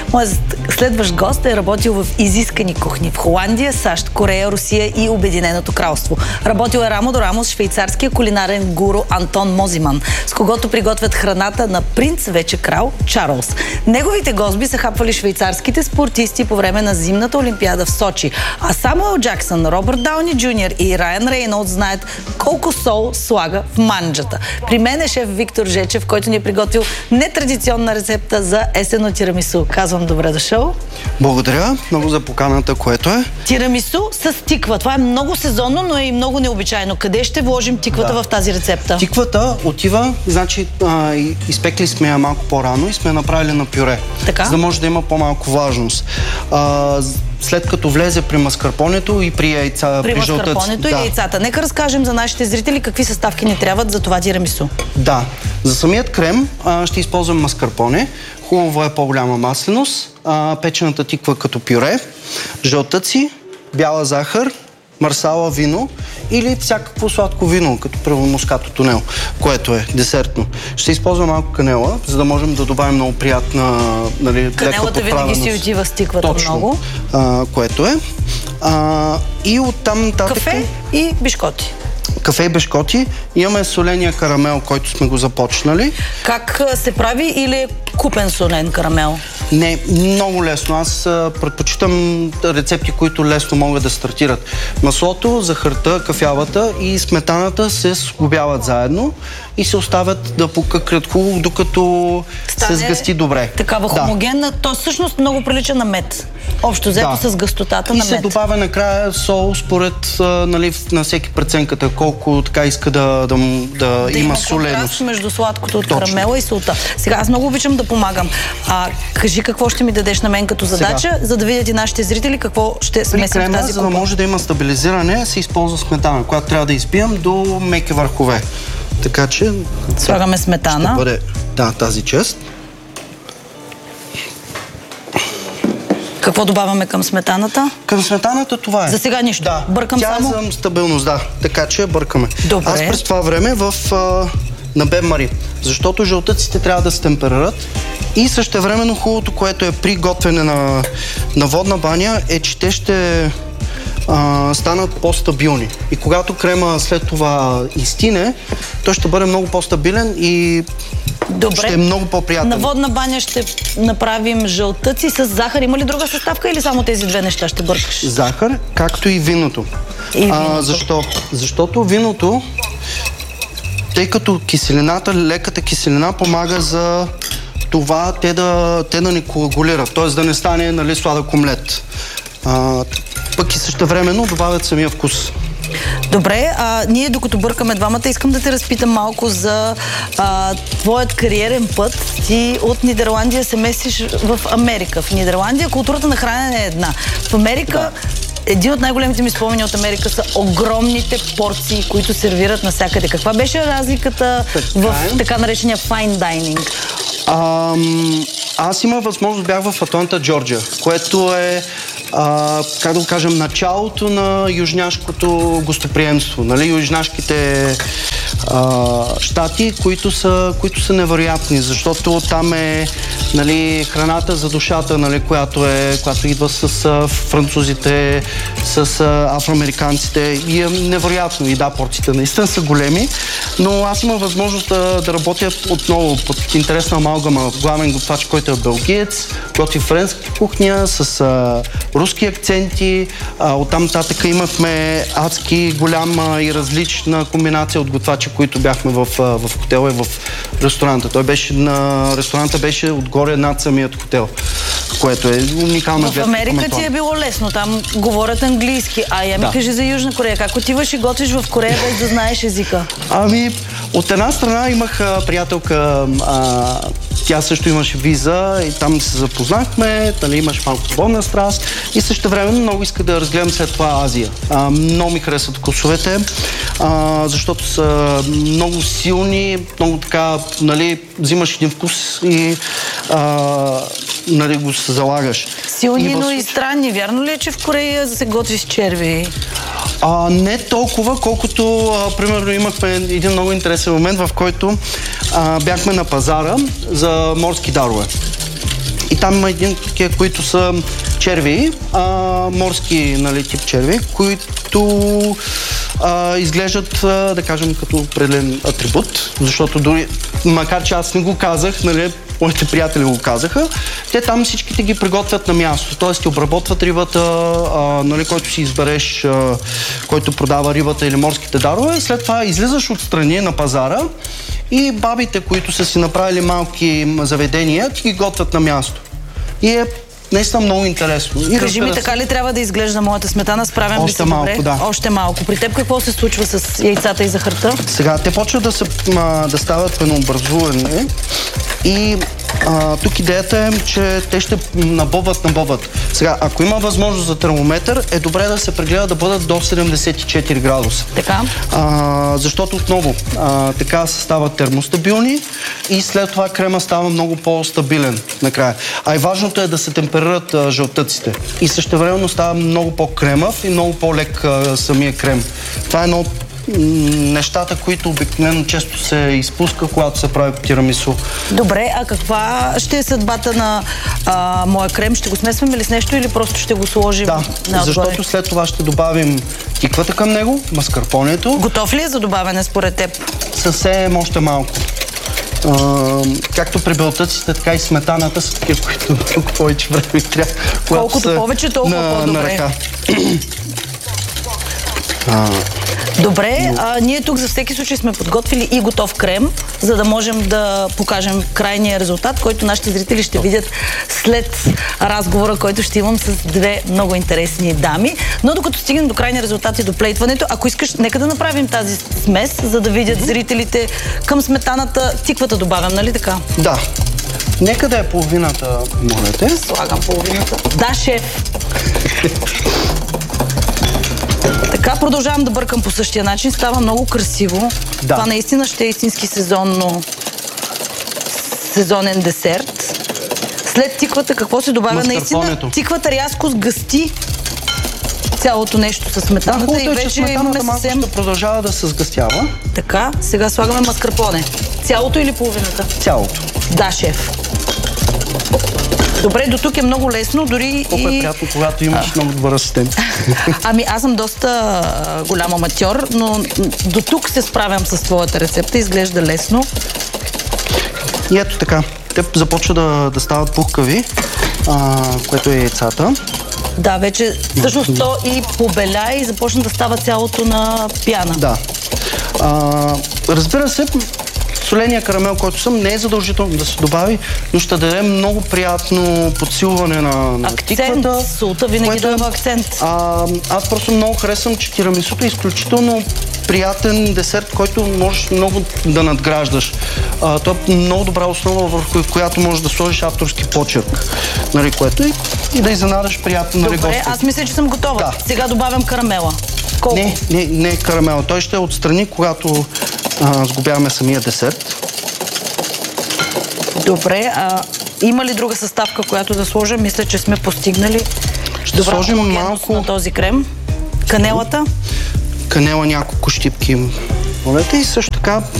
Моят следващ гост е работил в изискани кухни в Холандия, САЩ, Корея, Русия и Обединеното кралство. Работил е рамо до рамо с швейцарския кулинарен гуру Антон Мозиман, с когото приготвят храната на принц, вече крал Чарлз. Неговите госби са хапвали швейцарските спортисти по време на зимната олимпиада в Сочи. А Самуел Джаксън, Робърт Дауни Джуниор и Райан Рейнолдс знаят колко сол слага в манджата. При мен е шеф Виктор Жечев, който ни е приготвил нетрадиционна рецепта за есенно тирамису. Казвам добре дошъл. Благодаря много за поканата, което е. Тирамису с тиква. Това е много сезонно, но е и много необичайно. Къде ще вложим тиквата в тази рецепта? Тиквата отива, значи изпекли сме я малко по-рано и сме я направили на пюре. Така? За да може да има по-малко влажност. След като влезе при маскарпонето и при яйца, при маскарпонето и яйцата. Нека разкажем за нашите зрители какви съставки ни трябват за това тирамису. Да. За самият крем ще използвам маскарпоне. Хубаво е по-голяма масленост, печената тиква като пюре, жълтъци, бяла захар, марсала вино или всякакво сладко вино, като първо мускато тунел, което е десертно. Ще използвам малко канела, за да можем да добавим много приятна, леко канелата винаги си отива с тиквата. Точно, много. Което е. И оттам нататък... Кафе и бишкоти. Кафе и бешкоти. Имаме соления карамел, който сме го започнали. Как се прави или е купен солен карамел? Не, много лесно. Аз предпочитам рецепти, които лесно могат да стартират. Маслото, захарта, кафявата и сметаната се сглобяват заедно и се оставят да покъкрят хубаво, докато се сгъсти добре. Такава хомогенна, то всъщност много прилича на мед. Общо взето с гъстотата на мед. И се добавя накрая сол според на всеки преценката, колко така иска да има соленост. Контраст между сладкото от карамела и солта. Сега, аз много обичам да помагам. Кажи какво ще ми дадеш на мен като задача, за да видят и нашите зрители какво ще смесим в тази купа. За да може да има стабилизиране, се използва сметана, която трябва да избием до меки върхове. Така че... Слагаме сметана. Ще бъде тази част. Какво добавяме към сметаната? Към сметаната това е. За сега нищо. Бъркам само? Тя е за стабилност, така че бъркаме. Добре. Аз през това време на бен-мари, защото жълтъците трябва да се темперират и същевременно хубавото, което е при готвене на водна баня, е, че те ще станат по-стабилни. И когато крема след това изтине, той ще бъде много по-стабилен и ще е много по-приятен. На водна баня ще направим жълтъци с захар. Има ли друга съставка или само тези две неща ще бъркаш? Захар, както и виното. Защо? Защото виното, тъй като леката киселина помага за това те да не коагулират, т.е. да не стане сладък омлет. Пък и същевременно добавят самия вкус. Добре, ние докато бъркаме двамата, искам да те разпитам малко за твоят кариерен път. Ти от Нидерландия се местиш в Америка. В Нидерландия културата на хранене е една. В Америка един от най-големите ми спомени от Америка са огромните порции, които сервират навсякъде. Каква беше разликата в така наречения fine dining? Аз имах възможност, бях в Атланта, Джорджия, което е как да го кажем, началото на южняшкото гостоприемство. Южняшките щати, които са невероятни, защото там е храната за душата, която идва с французите, с афроамериканците и е невероятно. И порциите наистина са големи, но аз имам възможност да работя отново под интересна амалгама. Главен готвач, който е белгиец, готви френска кухня с руски акценти. Оттам нататък имахме адски голяма и различна комбинация от готвачи, които бяхме в хотела и в ресторанта. Ресторанта беше отгоре над самият хотел, което е уникална гледка. В Америка ти е било лесно, там говорят английски. Ми кажи за Южна Корея. Как отиваш и готвиш в Корея, без да знаеш езика? От една страна имах приятелка, тя също имаше виза и там се запознахме, имаш малко свободна страст и също време много иска да разгледам след това Азия. Много ми харесват вкусовете, защото са много силни, много така, взимаш един вкус и го залагаш. Силни, но и странни. Вярно ли е, че в Корея се готви с черви? Не толкова, колкото, примерно, имахме един много интересен момент, в който бяхме на пазара за морски дарове. И там има един такива, които са черви, морски, нали, тип черви, които изглеждат, да кажем, като определен атрибут, защото дори, макар че аз не го казах, нали, моите приятели го казаха, те там всичките ги приготвят на място, т.е. ти обработват рибата, нали, който си избереш, който продава рибата или морските дарове, след това излизаш отстрани на пазара и бабите, които са си направили малки заведения, ти ги готвят на място. И е наистина много интересно. И кажи ми, така ли трябва да изглежда моята сметана? Справям ли се добре? Малко, да. Още малко. При теб какво се случва с яйцата и захарта? Сега, те почват да стават пенообразувани и тук идеята е, че те ще набъбват. Сега, ако има възможност за термометър, е добре да се прегледа да бъдат до 74 градуса. Така? Защото отново, така се стават термостабилни и след това крема става много по-стабилен накрая. А и важното е да се темперират жълтъците. И същевременно става много по-кремав и много по-лек самия крем. Това е едно от нещата, които обикновено често се изпуска, когато се прави тирамису. Добре, а каква ще е съдбата на моя крем? Ще го смесваме ли с нещо или просто ще го сложим да, защото след това ще добавим тиквата към него, маскарпонето. Готов ли е за добавяне според теб? Съвсем още малко. Както при белтъците, така и сметаната са такива, които много повече време трябва. Колкото повече, толкова по-добре. Добре, ние тук за всеки случай сме подготвили и готов крем, за да можем да покажем крайния резултат, който нашите зрители ще видят след разговора, който ще имам с две много интересни дами. Но докато стигнем до крайния резултат и до плейтването, ако искаш, нека да направим тази смес, за да видят зрителите към сметаната. Тиквата добавям, нали така? Да. Нека да е половината, молете. Слагам половината. Да, шеф! Така, продължавам да бъркам по същия начин. Става много красиво. Да. Това наистина ще е истински сезонен десерт. След тиквата какво се добавя? Наистина тиквата рязко сгъсти цялото нещо с сметаната и вече имаме съвсем... ще продължава да се сгъстява. Така, сега слагаме маскарпоне. Цялото или половината? Цялото. Да, шеф. Добре, до тук е много лесно, дори колко е приятно, когато имаш много добър асистент. Ами аз съм доста голям аматьор, но до тук се справям с твоята рецепта, изглежда лесно. И ето така, те започва да стават пухкави, което е яйцата. Да, вече всъщност то и побеля и започна да става цялото на пяна. Да. Разбира се, соления карамел, който съм, не е задължително да се добави, но ще даде много приятно подсилване на тиквата. Акцент, солта винаги дава акцент. Аз просто много харесвам, че тирамисуто е изключително приятен десерт, който можеш много да надграждаш. Това е много добра основа, върху която можеш да сложиш авторски почерк, нали, което и да изненадаш приятно на гостите. Добре, аз мисля, че съм готова. Да. Сега добавям карамела. Колко? Не карамела. Той ще е отстрани, когато сгубяваме самия десерт. Добре, има ли друга съставка, която да сложа? Мисля, че сме постигнали. Ще сложим малко на този крем. Канелата? Канела, няколко щипки. И също така